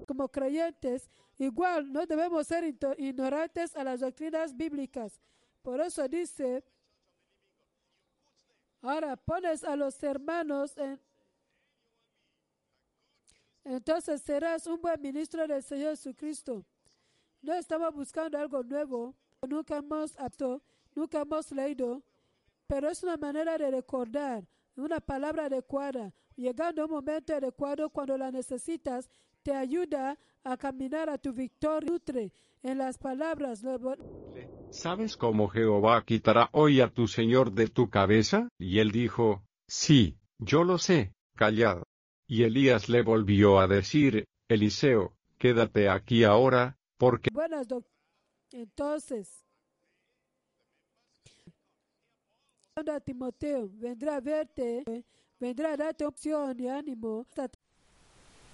como creyentes, igual no debemos ser ignorantes a las doctrinas bíblicas. Por eso dice, ahora pones a los hermanos entonces serás un buen ministro del Señor Jesucristo. No estamos buscando algo nuevo, nunca hemos leído, pero es una manera de recordar, una palabra adecuada, llegando a un momento adecuado cuando la necesitas, te ayuda a caminar a tu victoria. Nutre en las palabras. ¿Sabes cómo Jehová quitará hoy a tu Señor de tu cabeza? Y él dijo, sí, yo lo sé, callad. Y Elías le volvió a decir, Eliseo, quédate aquí ahora, porque Buenas doctrinas. Entonces, a Timoteo, vendrá a verte, vendrá a darte opción y ánimo.